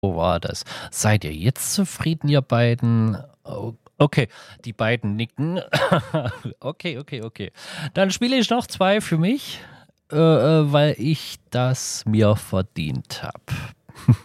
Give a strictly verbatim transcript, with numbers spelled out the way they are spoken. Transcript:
Wo war das? Seid ihr jetzt zufrieden, ihr beiden? O okay, die beiden nicken. Okay, okay, okay. Dann spiele ich noch zwei für mich, äh, äh, weil ich das mir verdient habe.